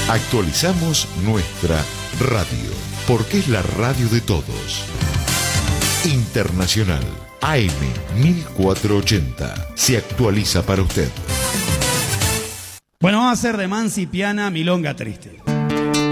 Actualizamos nuestra radio, porque es la radio de todos. Internacional AM 1480 se actualiza para usted. Bueno, vamos a hacer de Mansi Piana Milonga Triste.